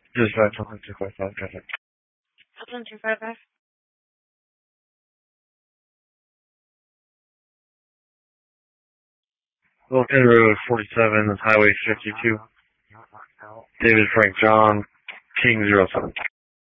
Dispatch 10255 traffic. 10255. Vulcan Road 47, Highway 52. David Frank John, King 07.